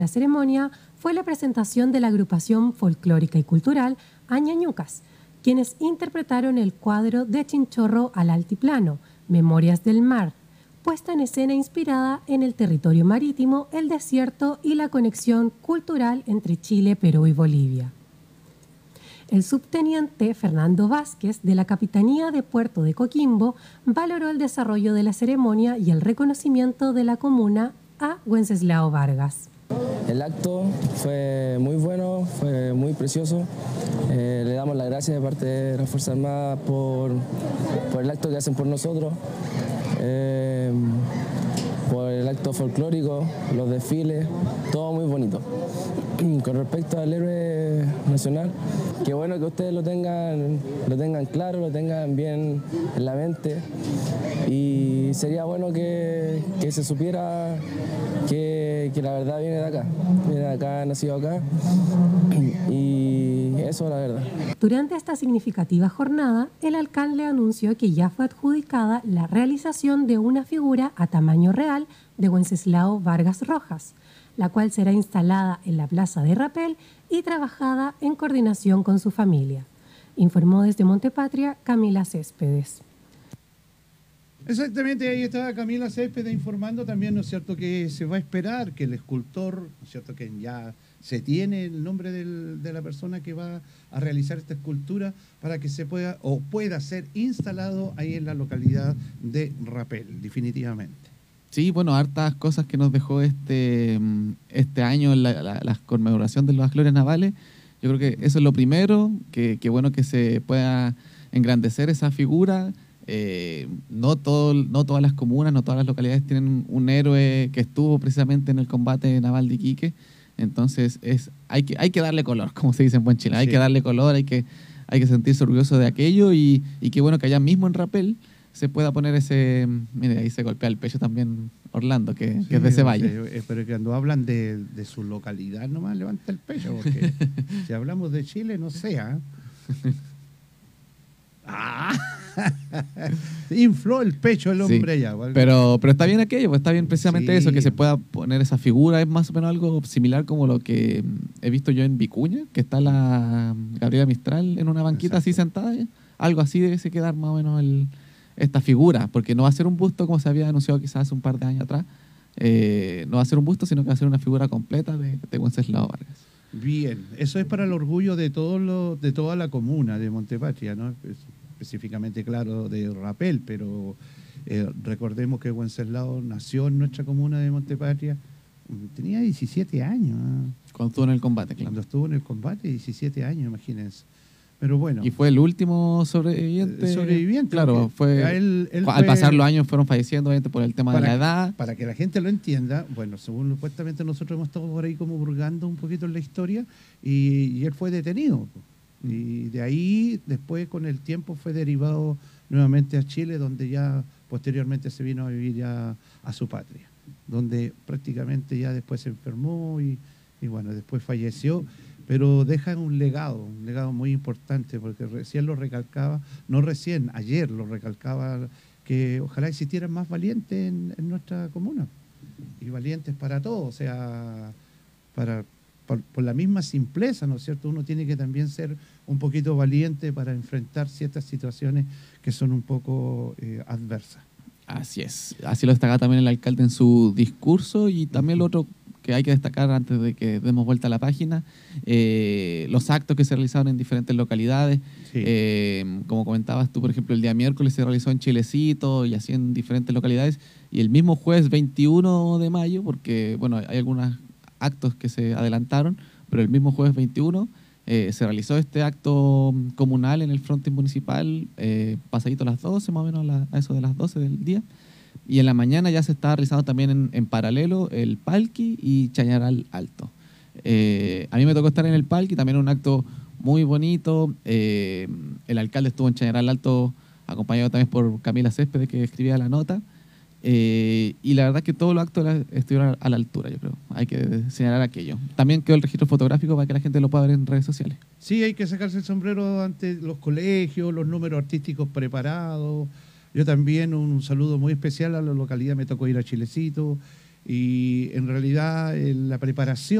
La ceremonia fue la presentación de la agrupación folclórica y cultural Añañucas, quienes interpretaron el cuadro de Chinchorro al Altiplano, Memorias del Mar, puesta en escena inspirada en el territorio marítimo, el desierto y la conexión cultural entre Chile, Perú y Bolivia. El subteniente Fernando Vázquez, de la Capitanía de Puerto de Coquimbo, valoró el desarrollo de la ceremonia y el reconocimiento de la comuna a Wenceslao Vargas. El acto fue muy bueno, fue muy precioso. Le damos las gracias de parte de las Fuerzas Armadas por el acto que hacen por nosotros, por el acto folclórico, los desfiles, todo muy bonito. Con respecto al héroe nacional, qué bueno que ustedes lo tengan claro, lo tengan bien en la mente, y sería bueno que se supiera que la verdad viene de acá, nacido acá, y eso es la verdad. Durante esta significativa jornada, el alcalde anunció que ya fue adjudicada la realización de una figura a tamaño real de Wenceslao Vargas Rojas, la cual será instalada en la plaza de Rapel y trabajada en coordinación con su familia. Informó desde Montepatria Camila Céspedes. Exactamente, ahí estaba Camila Céspedes informando también, ¿no es cierto?, que se va a esperar que el escultor, ¿no es cierto?, que ya se tiene el nombre de la persona que va a realizar esta escultura para que se pueda ser instalado ahí en la localidad de Rapel, definitivamente. Sí, bueno, hartas cosas que nos dejó este año la conmemoración de las glorias navales. Yo creo que eso es lo primero, que bueno que se pueda engrandecer esa figura. No todas las comunas, no todas las localidades tienen un héroe que estuvo precisamente en el combate naval de Iquique. Entonces hay que darle color, como se dice en buen Chile. Hay que darle color, hay que sentirse orgulloso de aquello, y qué bueno que allá mismo en Rapel se pueda poner ese... Mire, ahí se golpea el pecho también Orlando, que es de ese valle. Pero que cuando hablan de su localidad nomás levanta el pecho, porque si hablamos de Chile, no sé, infló el pecho el hombre ya. ¿Vale? Pero está bien aquello, pues está bien precisamente eso, que se pueda poner esa figura. Es más o menos algo similar como lo que he visto yo en Vicuña, que está la Gabriela Mistral en una banquita así sentada. Algo así debe quedar más o menos esta figura, porque no va a ser un busto como se había anunciado quizás hace un par de años atrás. No va a ser un busto, sino que va a ser una figura completa de Wenceslao Vargas. Bien, eso es para el orgullo de toda la comuna de Montepatria, ¿no? Específicamente, claro, de Rapel, pero recordemos que Wenceslao nació en nuestra comuna de Montepatria, tenía 17 años. Cuando estuvo en el combate, claro. Cuando estuvo en el combate, 17 años, imagínense. Pero bueno. Y fue el último sobreviviente. Claro, al pasar los años fueron falleciendo, obviamente, por el tema de la edad. Para que la gente lo entienda, bueno, según supuestamente nosotros hemos estado por ahí como burgando un poquito en la historia, y él fue detenido. Y de ahí, después, con el tiempo, fue derivado nuevamente a Chile, donde ya posteriormente se vino a vivir ya a su patria, donde prácticamente ya después se enfermó y bueno, después falleció. Pero deja un legado muy importante, porque ayer lo recalcaba, que ojalá existieran más valientes en nuestra comuna, y valientes para todo, o sea, por la misma simpleza, ¿no es cierto? Uno tiene que también ser un poquito valiente para enfrentar ciertas situaciones que son un poco adversas. Así es, así lo destacaba también el alcalde en su discurso, y también lo otro que hay que destacar antes de que demos vuelta a la página, los actos que se realizaron en diferentes localidades. Sí. Como comentabas tú, por ejemplo, el día miércoles se realizó en Chilecito y así en diferentes localidades, y el mismo jueves 21 de mayo, porque bueno, hay algunos actos que se adelantaron, pero el mismo jueves 21 se realizó este acto comunal en el frontis municipal, pasadito a las 12, más o menos a eso de las 12 del día. Y en la mañana ya se está realizando también en paralelo el Palqui y Chañaral Alto. A mí me tocó estar en el Palqui, también un acto muy bonito. El alcalde estuvo en Chañaral Alto acompañado también por Camila Céspedes, que escribía la nota. Y la verdad es que todos los actos estuvieron a la altura, yo creo. Hay que señalar aquello. También quedó el registro fotográfico para que la gente lo pueda ver en redes sociales. Sí, hay que sacarse el sombrero ante los colegios, los números artísticos preparados. Yo también un saludo muy especial a la localidad, me tocó ir a Chilecito, Y en realidad la preparación